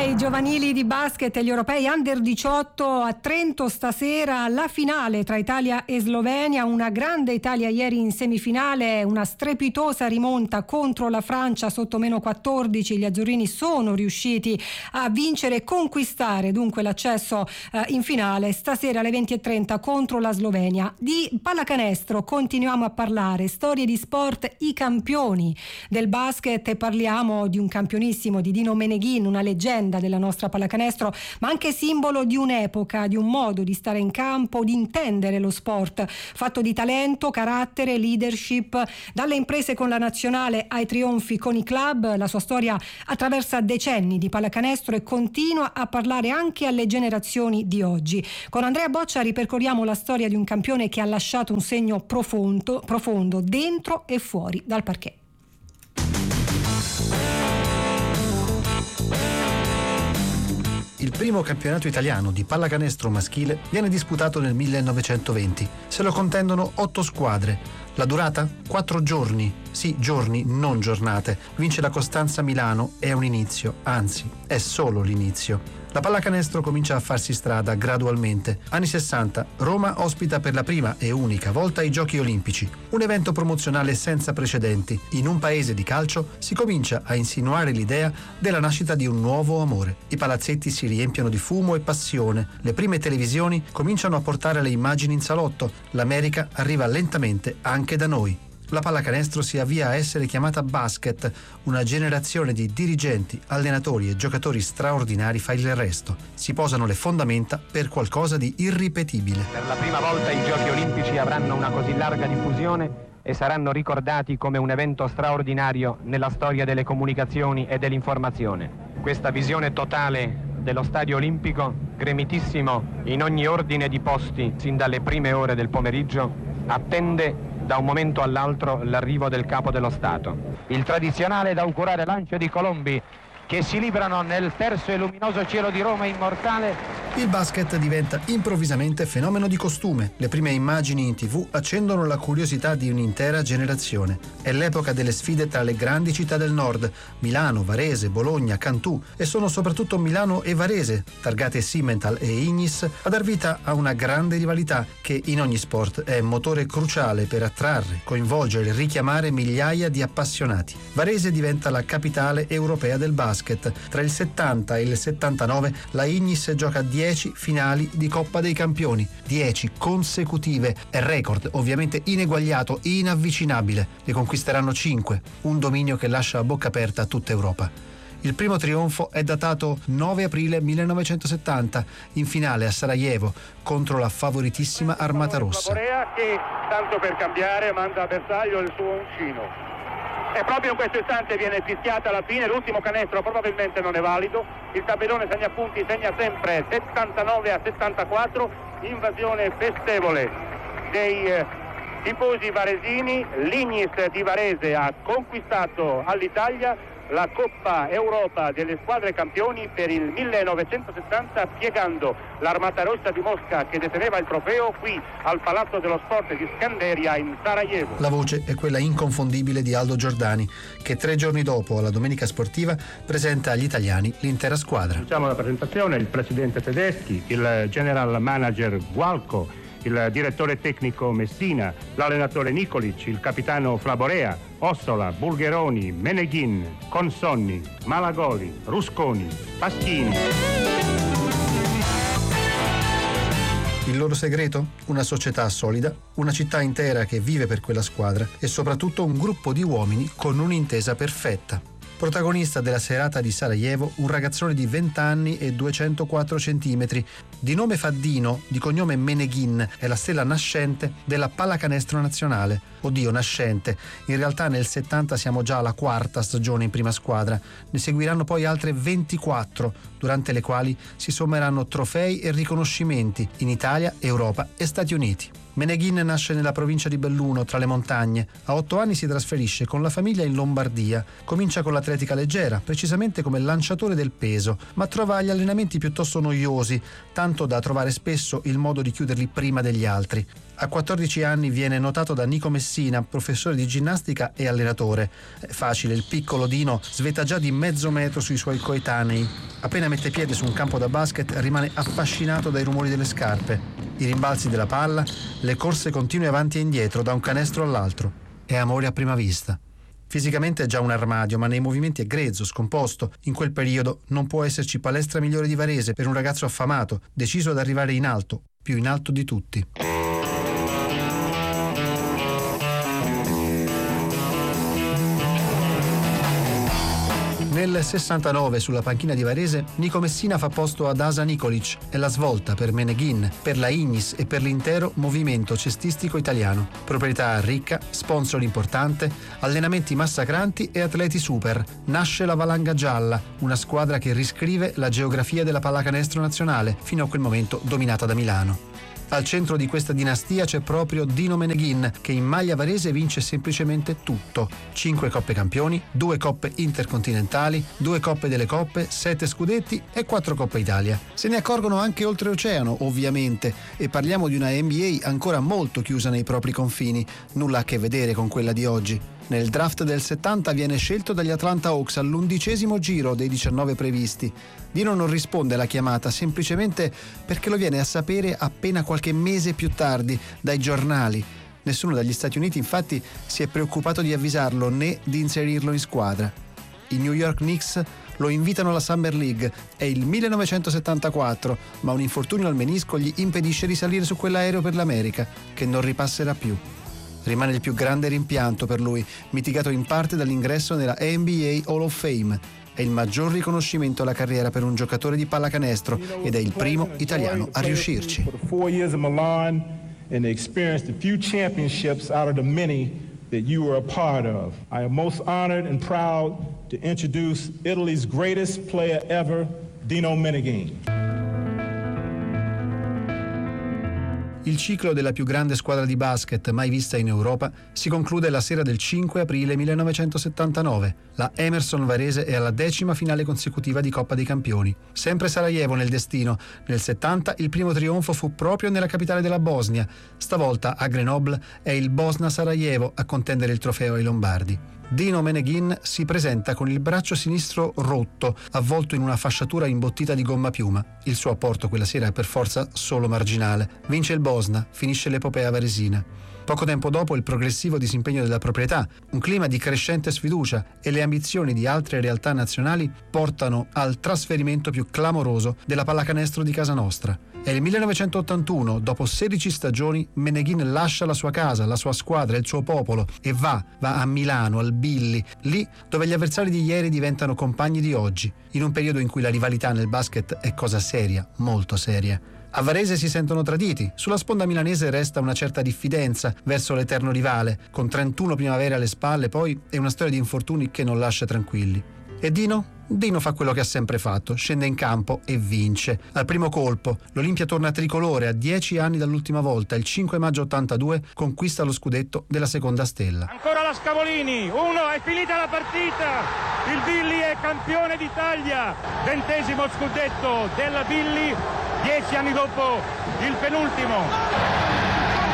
i giovanili di basket e gli europei under 18 a Trento stasera, la finale tra Italia e Slovenia, una grande Italia ieri in semifinale, una strepitosa rimonta contro la Francia sotto -14, gli azzurrini sono riusciti a vincere e conquistare dunque l'accesso in finale stasera alle 20:30 contro la Slovenia. Di pallacanestro continuiamo a parlare, storie di sport, i campioni del basket, e parliamo di un campionissimo, di Dino Meneghin, una leggenda della nostra pallacanestro, ma anche simbolo di un'epoca, di un modo di stare in campo, di intendere lo sport, fatto di talento, carattere, leadership. Dalle imprese con la nazionale ai trionfi con i club, la sua storia attraversa decenni di pallacanestro e continua a parlare anche alle generazioni di oggi. Con Andrea Boccia ripercorriamo la storia di un campione che ha lasciato un segno profondo dentro e fuori dal parquet. Il primo campionato italiano di pallacanestro maschile viene disputato nel 1920. Se lo contendono 8 squadre. La durata? 4 giorni. Sì, giorni, non giornate. Vince la Costanza Milano, è un inizio, anzi, è solo l'inizio. La pallacanestro comincia a farsi strada gradualmente. Anni 60, Roma ospita per la prima e unica volta i Giochi Olimpici, un evento promozionale senza precedenti. In un paese di calcio si comincia a insinuare l'idea della nascita di un nuovo amore. I palazzetti si riempiono di fumo e passione. Le prime televisioni cominciano a portare le immagini in salotto. L'America arriva lentamente anche da noi. La pallacanestro si avvia a essere chiamata basket. Una generazione di dirigenti, allenatori e giocatori straordinari fa il resto. Si posano le fondamenta per qualcosa di irripetibile. Per la prima volta i Giochi Olimpici avranno una così larga diffusione e saranno ricordati come un evento straordinario nella storia delle comunicazioni e dell'informazione. Questa visione totale dello stadio olimpico, gremitissimo in ogni ordine di posti sin dalle prime ore del pomeriggio, attende da un momento all'altro l'arrivo del capo dello Stato. Il tradizionale ed augurale lancio di colombi che si librano nel terzo e luminoso cielo di Roma immortale. Il basket diventa improvvisamente fenomeno di costume. Le prime immagini in TV accendono la curiosità di un'intera generazione. È l'epoca delle sfide tra le grandi città del nord, Milano, Varese, Bologna, Cantù, e sono soprattutto Milano e Varese, targate Simmental e Ignis, a dar vita a una grande rivalità che in ogni sport è motore cruciale per attrarre, coinvolgere e richiamare migliaia di appassionati. Varese diventa la capitale europea del basket. Tra il 70 e il 79 la Ignis gioca 10 finali di Coppa dei Campioni, 10 consecutive. È record ovviamente ineguagliato, inavvicinabile. Ne conquisteranno 5, un dominio che lascia a bocca aperta tutta Europa. Il primo trionfo è datato 9 aprile 1970, in finale a Sarajevo contro la favoritissima Armata Rossa. Corea che, tanto per cambiare, manda a bersaglio il suo uncino. E proprio in questo istante viene fischiata la fine, l'ultimo canestro probabilmente non è valido, il tabellone segna punti, segna sempre 79-74, invasione festevole dei tifosi varesini. L'Ignis di Varese ha conquistato all'Italia la Coppa Europa delle squadre campioni per il 1970, piegando l'Armata Rossa di Mosca che deteneva il trofeo qui al Palazzo dello Sport di Skanderia in Sarajevo. La voce è quella inconfondibile di Aldo Giordani, che 3 giorni dopo, alla Domenica Sportiva, presenta agli italiani l'intera squadra. Facciamo la presentazione: il presidente Tedeschi, il general manager Gualco, il direttore tecnico Messina, l'allenatore Nicolic, il capitano Flaborea, Ossola, Bulgheroni, Meneghin, Consonni, Malagoli, Rusconi, Paschini. Il loro segreto? Una società solida, una città intera che vive per quella squadra e soprattutto un gruppo di uomini con un'intesa perfetta. Protagonista della serata di Sarajevo, un ragazzone di 20 anni e 204 centimetri. Di nome Faddino, di cognome Meneghin, è la stella nascente della pallacanestro nazionale. Oddio, nascente. In realtà nel 70 siamo già alla 4ª stagione in prima squadra. Ne seguiranno poi altre 24, durante le quali si sommeranno trofei e riconoscimenti in Italia, Europa e Stati Uniti. Meneghin nasce nella provincia di Belluno, tra le montagne. A 8 anni si trasferisce con la famiglia in Lombardia. Comincia con l'atletica leggera, precisamente come lanciatore del peso, ma trova gli allenamenti piuttosto noiosi, tanto da trovare spesso il modo di chiuderli prima degli altri. A 14 anni viene notato da Nico Messina, professore di ginnastica e allenatore. È facile, il piccolo Dino svetta già di mezzo metro sui suoi coetanei. Appena mette piede su un campo da basket rimane affascinato dai rumori delle scarpe, i rimbalzi della palla, le corse continue avanti e indietro da un canestro all'altro. È amore a prima vista. Fisicamente è già un armadio, ma nei movimenti è grezzo, scomposto. In quel periodo non può esserci palestra migliore di Varese per un ragazzo affamato, deciso ad arrivare in alto, più in alto di tutti. Nel 69 sulla panchina di Varese Nico Messina fa posto ad Asa Nikolic. È la svolta per Meneghin, per la Ignis e per l'intero movimento cestistico italiano. Proprietà ricca, sponsor importante, allenamenti massacranti e atleti super. Nasce la Valanga Gialla, una squadra che riscrive la geografia della pallacanestro nazionale, fino a quel momento dominata da Milano. Al centro di questa dinastia c'è proprio Dino Meneghin, che in maglia varese vince semplicemente tutto. 5 coppe campioni, 2 coppe intercontinentali, 2 coppe delle coppe, 7 scudetti e 4 coppe Italia. Se ne accorgono anche oltreoceano, ovviamente, e parliamo di una NBA ancora molto chiusa nei propri confini, nulla a che vedere con quella di oggi. Nel draft del 70 viene scelto dagli Atlanta Hawks all'11° giro dei 19 previsti. Dino non risponde alla chiamata semplicemente perché lo viene a sapere appena qualche mese più tardi dai giornali. Nessuno dagli Stati Uniti infatti si è preoccupato di avvisarlo né di inserirlo in squadra. I New York Knicks lo invitano alla Summer League. È il 1974, ma un infortunio al menisco gli impedisce di salire su quell'aereo per l'America, che non ripasserà più. Rimane il più grande rimpianto per lui, mitigato in parte dall'ingresso nella NBA Hall of Fame. È il maggior riconoscimento alla carriera per un giocatore di pallacanestro ed è il primo italiano a riuscirci. That you were a part of. I am most honored and proud to introduce Italy's greatest player ever, Dino Meneghin. Il ciclo della più grande squadra di basket mai vista in Europa si conclude la sera del 5 aprile 1979. La Emerson Varese è alla 10ª finale consecutiva di Coppa dei Campioni. Sempre Sarajevo nel destino. Nel 70 il primo trionfo fu proprio nella capitale della Bosnia. Stavolta a Grenoble è il Bosna Sarajevo a contendere il trofeo ai lombardi. Dino Meneghin si presenta con il braccio sinistro rotto, avvolto in una fasciatura imbottita di gomma piuma. Il suo apporto quella sera è per forza solo marginale. Vince il Bosna, finisce l'epopea varesina. Poco tempo dopo il progressivo disimpegno della proprietà, un clima di crescente sfiducia e le ambizioni di altre realtà nazionali portano al trasferimento più clamoroso della pallacanestro di casa nostra. È il 1981, dopo 16 stagioni, Meneghin lascia la sua casa, la sua squadra, il suo popolo e va a Milano, al Billy, lì dove gli avversari di ieri diventano compagni di oggi, in un periodo in cui la rivalità nel basket è cosa seria, molto seria. A Varese si sentono traditi, sulla sponda milanese resta una certa diffidenza verso l'eterno rivale, con 31 primavere alle spalle poi e una storia di infortuni che non lascia tranquilli. E Dino? Dino fa quello che ha sempre fatto, scende in campo e vince. Al primo colpo, l'Olimpia torna tricolore a 10 anni dall'ultima volta. Il 5 maggio 82 conquista lo scudetto della seconda stella. Ancora la Scavolini, è finita la partita. Il Billy è campione d'Italia. 20° scudetto della Billy, 10 anni dopo il penultimo.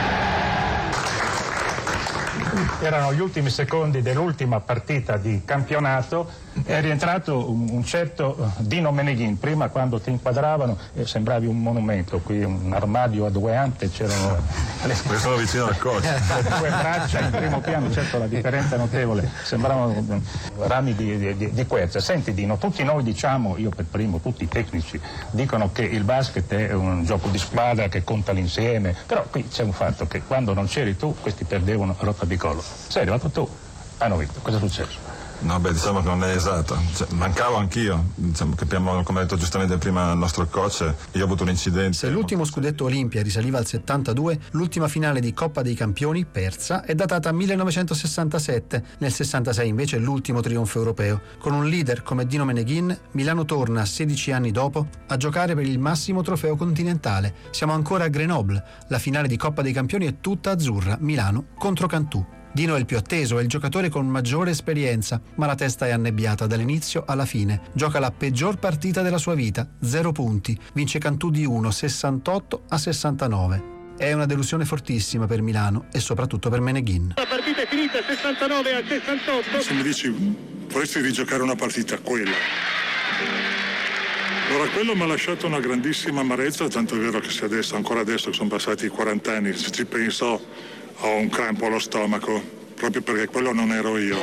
Erano gli ultimi secondi dell'ultima partita di campionato. È rientrato un certo Dino Meneghin. Prima, quando ti inquadravano, sembravi un monumento. Qui un armadio a 2 ante, c'erano sono vicino al collo. Le 2 braccia in primo piano, certo la differenza è notevole, sembravano rami di quercia. Senti Dino, tutti noi diciamo, io per primo, tutti i tecnici dicono che il basket è un gioco di squadra che conta l'insieme, però qui c'è un fatto, che quando non c'eri tu questi perdevano a rotta di collo. Sei arrivato tu, hanno vinto. Cosa è successo? No, diciamo che non è esatto. Mancavo anch'io. Diciamo che abbiamo, come ha detto giustamente prima il nostro coach, io ho avuto un incidente. Se l'ultimo scudetto Olimpia risaliva al 72, l'ultima finale di Coppa dei Campioni, persa, è datata a 1967. Nel 66 invece l'ultimo trionfo europeo. Con un leader come Dino Meneghin, Milano torna 16 anni dopo a giocare per il massimo trofeo continentale. Siamo ancora a Grenoble. La finale di Coppa dei Campioni è tutta azzurra, Milano contro Cantù. Dino è il più atteso, è il giocatore con maggiore esperienza, ma la testa è annebbiata dall'inizio alla fine. Gioca la peggior partita della sua vita, 0 punti. Vince Cantù di 1, 68-69. È una delusione fortissima per Milano e soprattutto per Meneghin. La partita è finita 69-68. Se mi dici vorresti rigiocare una partita, quella. Allora quello mi ha lasciato una grandissima amarezza, tanto è vero che se adesso, ancora adesso che sono passati 40 anni, se ci penso ho un crampo allo stomaco, proprio perché quello non ero io.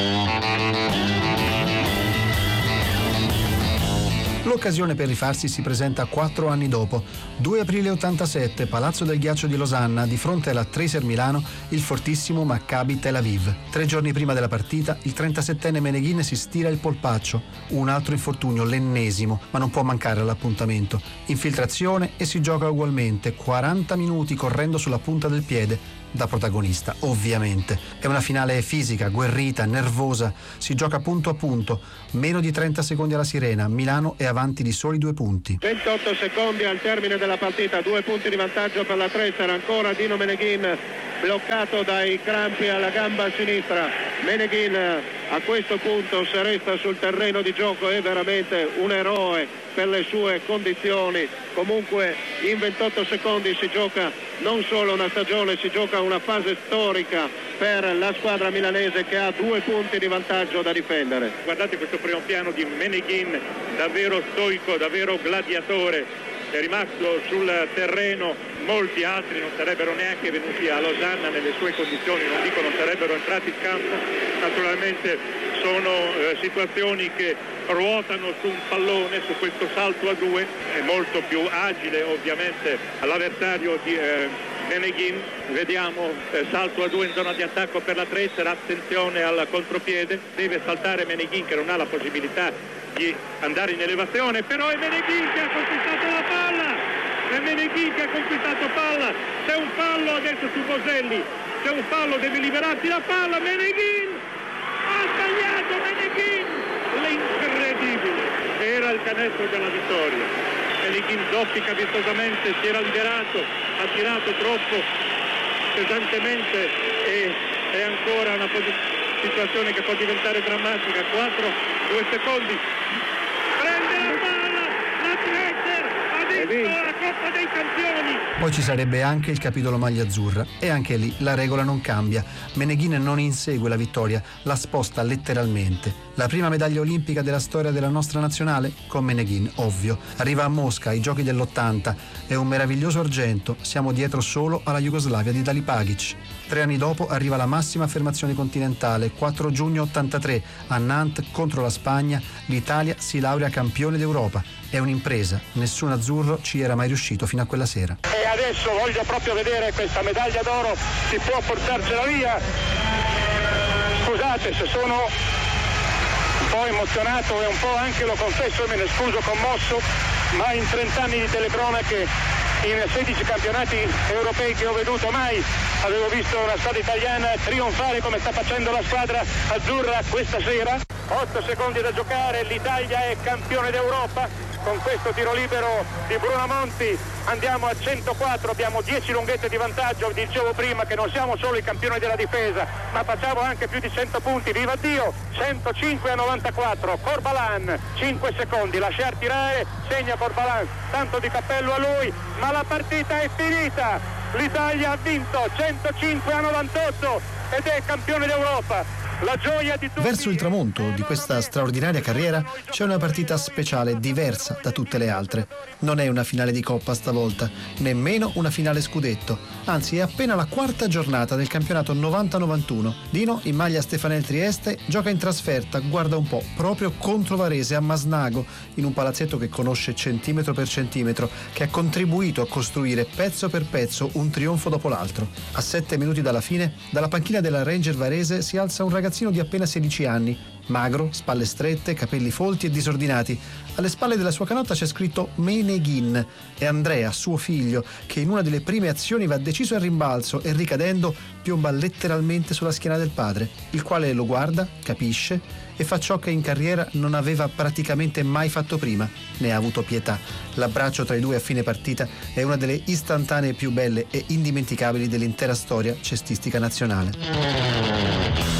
L'occasione per rifarsi si presenta 4 anni dopo. 2 aprile 87, Palazzo del Ghiaccio di Losanna, di fronte alla Tracer Milano, il fortissimo Maccabi Tel Aviv. 3 giorni prima della partita, il 37enne Meneghin si stira il polpaccio. Un altro infortunio, l'ennesimo, ma non può mancare all'appuntamento. Infiltrazione e si gioca ugualmente, 40 minuti correndo sulla punta del piede. Da protagonista, ovviamente. È una finale fisica, agguerrita, nervosa. Si gioca punto a punto. Meno di 30 secondi alla sirena. Milano è avanti di soli 2 punti. 28 secondi al termine della partita. 2 punti di vantaggio per la Tracer. Ancora Dino Meneghin bloccato dai crampi alla gamba sinistra. Meneghin a questo punto, se resta sul terreno di gioco, è veramente un eroe per le sue condizioni. Comunque in 28 secondi si gioca non solo una stagione, si gioca una fase storica per la squadra milanese, che ha 2 punti di vantaggio da difendere. Guardate questo primo piano di Meneghin, davvero stoico, davvero gladiatore, è rimasto sul terreno. Molti altri non sarebbero neanche venuti a Losanna nelle sue condizioni, non dico non sarebbero entrati in campo. Naturalmente sono situazioni che ruotano su un pallone, su questo salto a 2, è molto più agile ovviamente l'avversario di Meneghin. Vediamo salto a 2 in zona di attacco per la Tracer, attenzione al contropiede, deve saltare Meneghin che non ha la possibilità di andare in elevazione, però è Meneghin che ha conquistato la palla. È Meneghin che ha conquistato palla. C'è un fallo adesso su Boselli, c'è un fallo, deve liberarsi la palla. Meneghin ha sbagliato, Meneghin, l'incredibile, era il canestro della vittoria. Meneghin zoppica vistosamente, si era liberato, ha tirato troppo pesantemente e è ancora una situazione che può diventare drammatica. 2 secondi, prende la palla, la Tracer ha vinto la Coppa dei Campioni. Poi ci sarebbe anche il capitolo maglia azzurra e anche lì la regola non cambia. Meneghin non insegue la vittoria, la sposta letteralmente. La prima medaglia olimpica della storia della nostra nazionale? Con Meneghin, ovvio. Arriva a Mosca ai giochi dell'80, è un meraviglioso argento, siamo dietro solo alla Jugoslavia di Dalipagic. 3 anni dopo arriva la massima affermazione continentale, 4 giugno 83, a Nantes contro la Spagna, l'Italia si laurea campione d'Europa. È un'impresa, nessun azzurro ci era mai riuscito fino a quella sera. E adesso voglio proprio vedere questa medaglia d'oro, si può portarsela via. Scusate se sono un po' emozionato e un po', anche lo confesso, me ne scuso, commosso, ma in 30 anni di telecronache, in 16 campionati europei che ho veduto, mai avevo visto una squadra italiana trionfare come sta facendo la squadra azzurra questa sera. 8 secondi da giocare, l'Italia è campione d'Europa. Con questo tiro libero di Bruno Monti andiamo a 104, abbiamo 10 lunghette di vantaggio. Dicevo prima che non siamo solo i campioni della difesa, ma facciamo anche più di 100 punti, viva Dio. 105-94, Corbalan, 5 secondi, lasciar tirare, segna Corbalan, tanto di cappello a lui, ma la partita è finita. L'Italia ha vinto 105-98 ed è campione d'Europa. La gioia di tutti. Verso il tramonto di questa straordinaria carriera c'è una partita speciale, diversa da tutte le altre. Non è una finale di Coppa stavolta, nemmeno una finale scudetto, anzi è appena la 4ª giornata del campionato 90-91. Dino, in maglia Stefanel Trieste, gioca in trasferta, guarda un po', proprio contro Varese a Masnago, in un palazzetto che conosce centimetro per centimetro, che ha contribuito a costruire pezzo per pezzo un trionfo dopo l'altro. A 7 minuti dalla fine, dalla panchina della Ranger Varese si alza un ragazzino di appena 16 anni, Magro, spalle strette, capelli folti e disordinati. Alle spalle della sua canotta c'è scritto Meneghin. È Andrea, suo figlio, che in una delle prime azioni va deciso al rimbalzo e ricadendo piomba letteralmente sulla schiena del padre, il quale lo guarda, capisce e fa ciò che in carriera non aveva praticamente mai fatto prima. Ne ha avuto pietà. L'abbraccio tra i due a fine partita è una delle istantanee più belle e indimenticabili dell'intera storia cestistica nazionale.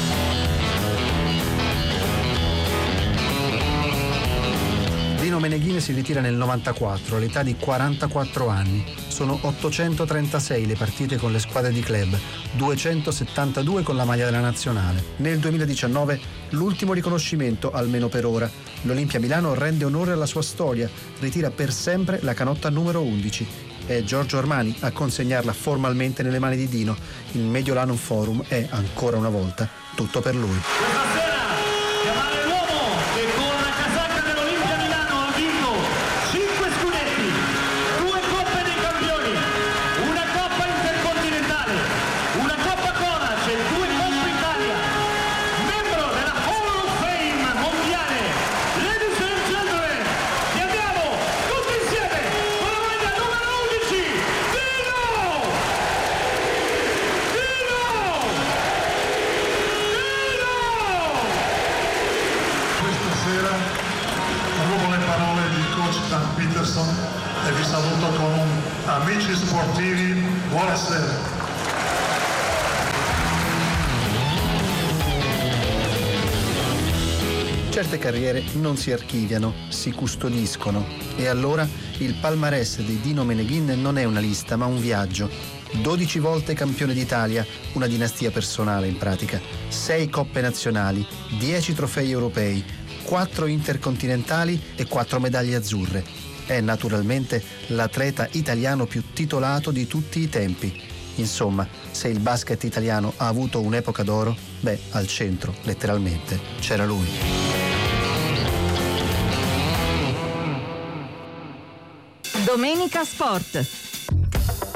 Dino Meneghin si ritira nel 94 all'età di 44 anni. Sono 836 le partite con le squadre di club, 272 con la maglia della nazionale. Nel 2019 l'ultimo riconoscimento, almeno per ora. L'Olimpia Milano rende onore alla sua storia, ritira per sempre la canotta numero 11. È Giorgio Armani a consegnarla formalmente nelle mani di Dino. Il Mediolanum Forum è, ancora una volta, tutto per lui. E vi saluto con un amici sportivi, buonasera. Certe carriere non si archiviano, si custodiscono. E allora il palmarès di Dino Meneghin non è una lista, ma un viaggio. 12 volte campione d'Italia, una dinastia personale in pratica, 6 coppe nazionali, 10 trofei europei, 4 intercontinentali e 4 medaglie azzurre. È naturalmente l'atleta italiano più titolato di tutti i tempi. Insomma, se il basket italiano ha avuto un'epoca d'oro, al centro, letteralmente, c'era lui. Domenica Sport.